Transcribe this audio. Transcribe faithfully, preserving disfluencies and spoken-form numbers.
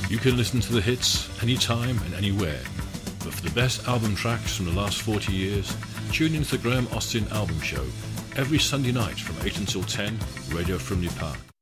You can listen to the hits anytime and anywhere. But for the best album tracks from the last forty years, tune into the Graham Austin Album Show every Sunday night from eight until ten, Radio Frimley Park.